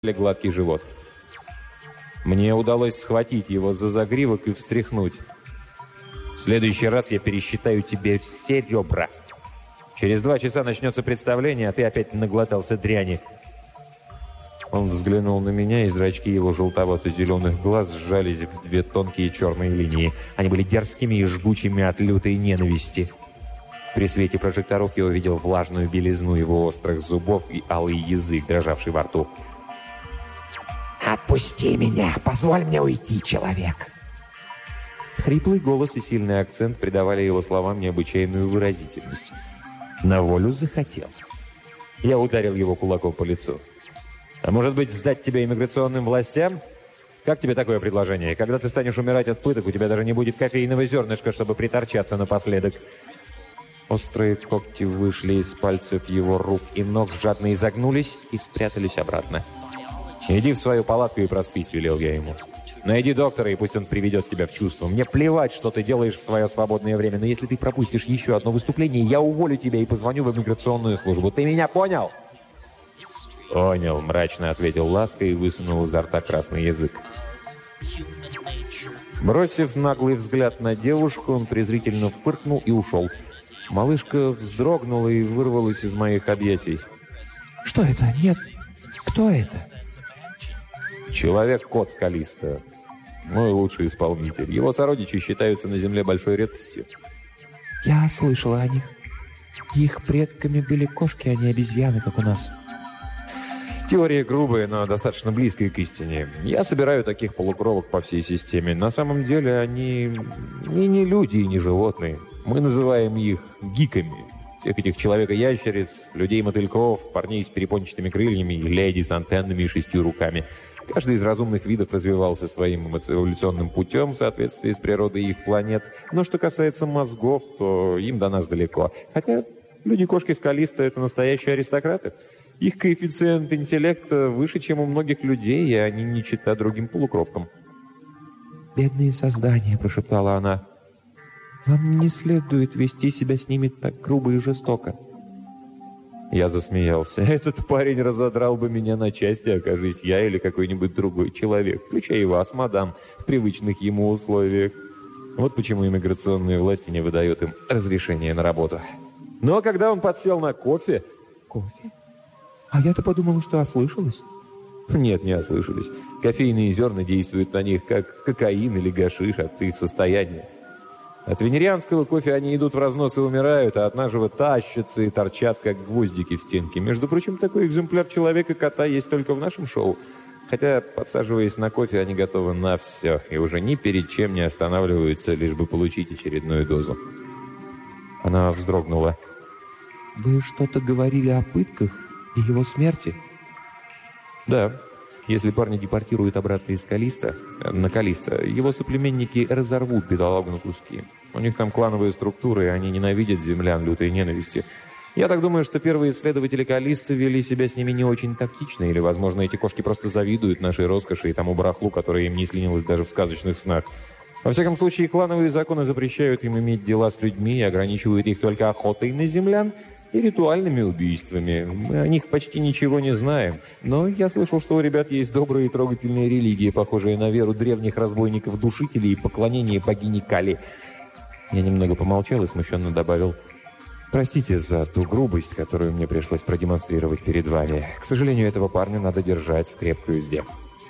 гладкий живот. Мне удалось схватить его за загривок и встряхнуть. «В следующий раз я пересчитаю тебе все ребра. Через 2 часа начнется представление, а ты опять наглотался дряни». Он взглянул на меня, и зрачки его желтовато-зеленых глаз сжались в 2 тонкие черные линии. Они были дерзкими и жгучими от лютой ненависти. При свете прожекторов я увидел влажную белизну его острых зубов и алый язык, дрожавший во рту. «Отпусти меня! Позволь мне уйти, человек!» Хриплый голос и сильный акцент придавали его словам необычайную выразительность. На волю захотел. Я ударил его кулаком по лицу. «А может быть, сдать тебя иммиграционным властям? Как тебе такое предложение? Когда ты станешь умирать от пыток, у тебя даже не будет кофейного зернышка, чтобы приторчаться напоследок». Острые когти вышли из пальцев его рук и ног, жадно изогнулись и спрятались обратно. «Иди в свою палатку и проспись», — велел я ему. «Найди доктора, и пусть он приведет тебя в чувство. Мне плевать, что ты делаешь в свое свободное время, но если ты пропустишь еще одно выступление, я уволю тебя и позвоню в иммиграционную службу. Ты меня понял?» «Понял», — мрачно ответил Ласка и высунул изо рта красный язык. Бросив наглый взгляд на девушку, он презрительно фыркнул и ушел. Малышка вздрогнула и вырвалась из моих объятий. «Что это? Нет. Кто это?» «Человек-кот Скалиста. Мой лучший исполнитель. Его сородичи считаются на Земле большой редкостью». «Я слышала о них. Их предками были кошки, а не обезьяны, как у нас». Теория грубая, но достаточно близкая к истине. Я собираю таких полукровок по всей системе. На самом деле они и не люди, и не животные. Мы называем их гиками. Всех этих человека-ящериц, людей-мотыльков, парней с перепончатыми крыльями и леди с антеннами и 6 руками. Каждый из разумных видов развивался своим эволюционным путем в соответствии с природой их планет. Но что касается мозгов, то им до нас далеко. Хотя люди-кошки Скалиста — это настоящие аристократы. Их коэффициент интеллекта выше, чем у многих людей, и они не чита другим полукровкам. «Бедные создания», — прошептала она. «Вам не следует вести себя с ними так грубо и жестоко». Я засмеялся. «Этот парень разодрал бы меня на части, окажись я или какой-нибудь другой человек, включая и вас, мадам, в привычных ему условиях. Вот почему иммиграционные власти не выдают им разрешение на работу». Но когда он подсел на кофе... «Кофе? А я-то подумала, что ослышалась». Нет, не ослышались. Кофейные зерна действуют на них, как кокаин или гашиш от их состояния. От венерианского кофе они идут в разнос и умирают, а от нашего тащатся и торчат, как гвоздики в стенке. Между прочим, такой экземпляр человека-кота есть только в нашем шоу. Хотя, подсаживаясь на кофе, они готовы на все и уже ни перед чем не останавливаются, лишь бы получить очередную дозу. Она вздрогнула. «Вы что-то говорили о пытках и его смерти?» «Да. Если парня депортируют обратно из Калиста, на Калиста, его соплеменники разорвут бедолагу на куски. У них там клановые структуры, и они ненавидят землян лютой ненавистью. Я так думаю, что первые исследователи Калиста вели себя с ними не очень тактично, или, возможно, эти кошки просто завидуют нашей роскоши и тому барахлу, которое им не снилось даже в сказочных снах. Во всяком случае, клановые законы запрещают им иметь дела с людьми и ограничивают их только охотой на землян и ритуальными убийствами. Мы о них почти ничего не знаем. Но я слышал, что у ребят есть добрые и трогательные религии, похожие на веру древних разбойников-душителей и поклонение богине Кали. Я немного помолчал и смущенно добавил: «Простите за ту грубость, которую мне пришлось продемонстрировать перед вами. К сожалению, этого парня надо держать в крепкой узде».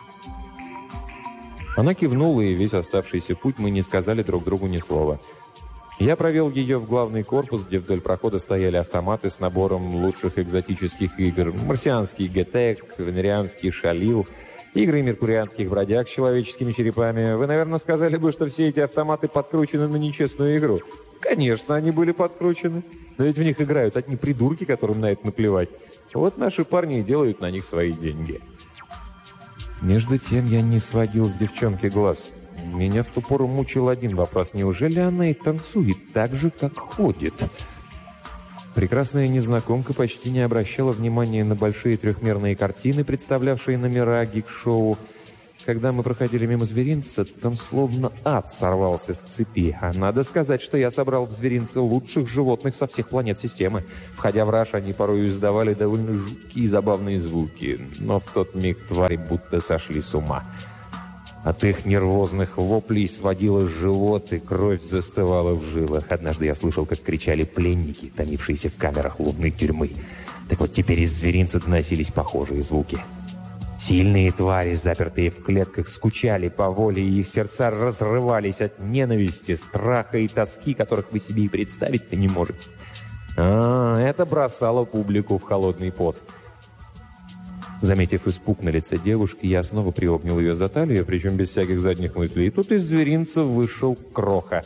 Она кивнула, и весь оставшийся путь мы не сказали друг другу ни слова. Я провел ее в главный корпус, где вдоль прохода стояли автоматы с набором лучших экзотических игр. Марсианский ГТЭК, венерианский Шалил, игры меркурианских бродяг с человеческими черепами. Вы, наверное, сказали бы, что все эти автоматы подкручены на нечестную игру. Конечно, они были подкручены. Но ведь в них играют одни придурки, которым на это наплевать. Вот наши парни и делают на них свои деньги. Между тем я не сводил с девчонки глаз. Меня в ту пору мучил один вопрос. Неужели она и танцует так же, как ходит? Прекрасная незнакомка почти не обращала внимания на большие трехмерные картины, представлявшие номера гик-шоу. Когда мы проходили мимо зверинца, там словно ад сорвался с цепи. А надо сказать, что я собрал в зверинце лучших животных со всех планет системы. Входя в раж, они порой издавали довольно жуткие и забавные звуки. Но в тот миг твари будто сошли с ума. От их нервозных воплей сводило живот, и кровь застывала в жилах. Однажды я слышал, как кричали пленники, томившиеся в камерах лунной тюрьмы. Так вот теперь из зверинца доносились похожие звуки. Сильные твари, запертые в клетках, скучали по воле, и их сердца разрывались от ненависти, страха и тоски, которых вы себе и представить-то не можете. Это бросало публику в холодный пот. Заметив испуг на лице девушки, я снова приобнял ее за талию, причем без всяких задних мыслей. И тут из зверинца вышел Кроха.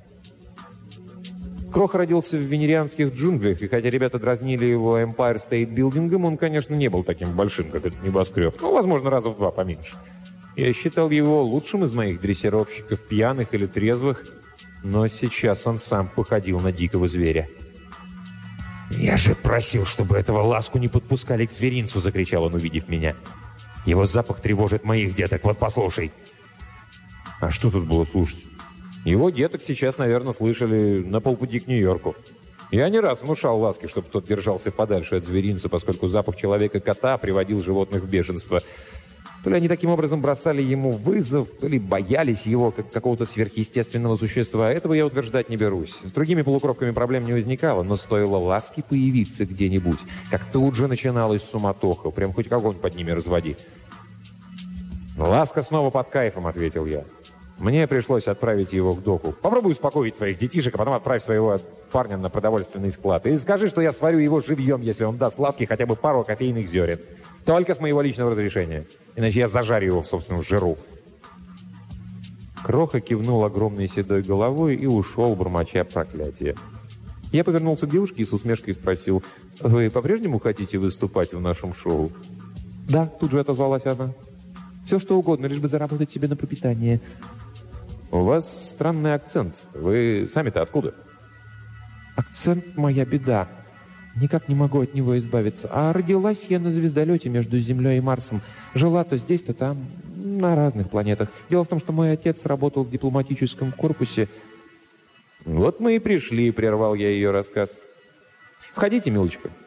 Кроха родился в венерианских джунглях, и хотя ребята дразнили его Empire State Building, он, конечно, не был таким большим, как этот небоскреб. Ну, возможно, раза в 2 поменьше. Я считал его лучшим из моих дрессировщиков, пьяных или трезвых, но сейчас он сам походил на дикого зверя. «Я же просил, чтобы этого ласку не подпускали к зверинцу!» — закричал он, увидев меня. «Его запах тревожит моих деток, вот послушай!» А что тут было слушать? Его деток сейчас, наверное, слышали на полпути к Нью-Йорку. Я не раз внушал Ласке, чтобы тот держался подальше от зверинца, поскольку запах человека-кота приводил животных в бешенство. То ли они таким образом бросали ему вызов, то ли боялись его, как какого-то сверхъестественного существа. Этого я утверждать не берусь. С другими полукровками проблем не возникало, но стоило Ласке появиться где-нибудь, как тут же начиналась суматоха, прям хоть огонь под ними разводи. «Ласка снова под кайфом», — ответил я. Мне пришлось отправить его к доку. Попробуй успокоить своих детишек, а потом отправь своего парня на продовольственный склад. И скажи, что я сварю его живьем, если он даст Ласке хотя бы пару кофейных зерен. Только с моего личного разрешения. Иначе я зажарю его в собственном жиру. Кроха кивнул огромной седой головой и ушел, бормоча проклятие. Я повернулся к девушке и с усмешкой спросил: «Вы по-прежнему хотите выступать в нашем шоу?» «Да», — тут же отозвалась она. «Все что угодно, лишь бы заработать себе на пропитание». «У вас странный акцент. Вы сами-то откуда?» «Акцент — моя беда. Никак не могу от него избавиться. А родилась я на звездолете между Землей и Марсом. Жила то здесь, то там, на разных планетах. Дело в том, что мой отец работал в дипломатическом корпусе». «Вот мы и пришли», — прервал я ее рассказ. «Входите, милочка.